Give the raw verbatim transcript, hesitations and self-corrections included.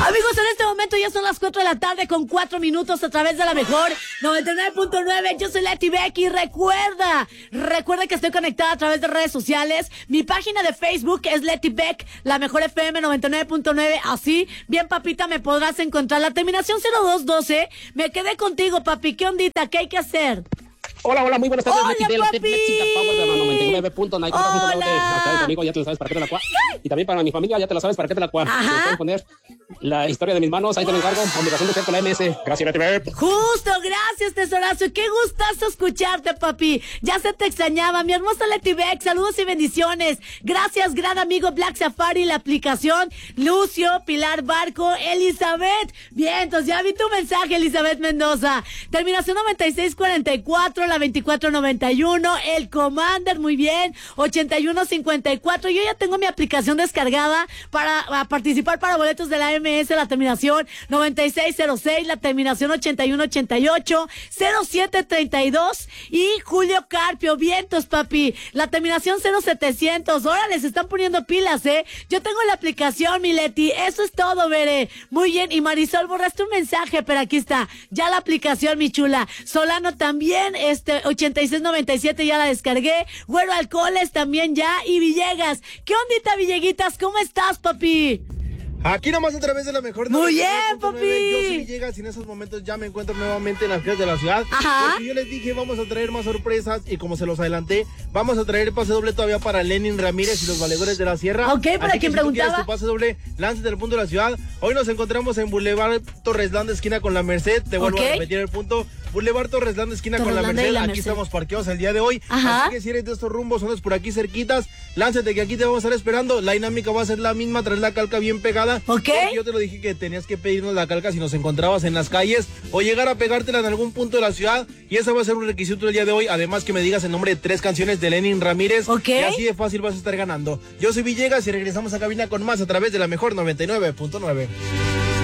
Amigos, en este momento ya son las cuatro de la tarde con cuatro minutos a través de la mejor noventa y nueve punto nueve. Yo soy Leti Becky. Recuerda, recuerda que estoy conectada a través de redes sociales. Mi página de Facebook es Leti Beck, la mejor F M noventa y nueve punto nueve. Así, bien papita, me podrás encontrar. La terminación cero dos doce. Me quedé contigo, papi. ¿Qué ondita? ¿Qué hay que hacer? Hola, hola, muy buenas tardes. Hola, Leti, papi. Leti, Power de la noventa y nueve punto nueve. Hola. Acá conmigo, ya te lo sabes, para qué te la cua. Y también para mi familia, ya te la sabes, para qué te la cua. Ajá. Te pueden poner la historia de mis manos, ahí te lo encargo. Obligación de ser con la M S. Gracias, Leti. Justo, gracias, tesorazo. Y qué gustazo escucharte, papi. Ya se te extrañaba, mi hermosa Leti Beck. Saludos y bendiciones. Gracias, gran amigo Black Safari, la aplicación. Lucio, Pilar Barco, Elizabeth. Bien, entonces ya vi tu mensaje, Elizabeth Mendoza. Terminación noventa y seis cuarenta y cuatro, la veinticuatro noventa y uno. El Commander, muy bien. ochenta y uno cincuenta y cuatro. Yo ya tengo mi aplicación descargada para a participar para boletos de la M S, la terminación noventa y seis cero seis, la terminación ochenta y uno ochenta y ocho, cero siete treinta y dos. Y Julio Carpio, vientos, papi, la terminación cero setecientos. Ahora les están poniendo pilas, eh. Yo tengo la aplicación, mi Leti. Eso es todo, Bere. Muy bien. Y Marisol, borraste un mensaje, pero aquí está. Ya la aplicación, mi chula. Solano también, este, ochenta y seis noventa y siete, ya la descargué. Güero Alcoholes también ya. Y Villegas. ¿Qué ondita, Villeguitas? ¿Cómo estás, papi? Aquí nomás a través de la mejor. Muy bien, papi. Yo soy Villegas y en esos momentos ya me encuentro nuevamente en las calles de la ciudad. Ajá. Porque yo les dije, vamos a traer más sorpresas y como se los adelanté, vamos a traer el pase doble todavía para Lenin Ramírez y los valedores de la Sierra. Ok, para Así quien que preguntaba. Si tú quieres tu pase doble, lánzate al punto de la ciudad. Hoy nos encontramos en Boulevard Torreslanda, esquina con la Merced. Te vuelvo Ok. a repetir el punto. Boulevard Torreslanda, esquina con la Torreslanda y Merced. la Aquí Merced. estamos parqueados el día de hoy. Ajá. Así que si eres de estos rumbos, andas por aquí cerquitas, lánzate que aquí te vamos a estar esperando. La dinámica va a ser la misma, traer la calca bien pegada. Ok. Porque yo te lo dije que tenías que pedirnos la calca si nos encontrabas en las calles o llegar a pegártela en algún punto de la ciudad. Y ese va a ser un requisito del día de hoy. Además que me digas el nombre de tres canciones de Lenin Ramírez. Ok. Y así de fácil vas a estar ganando. Yo soy Villegas y regresamos a cabina con más a través de la mejor noventa y nueve punto nueve.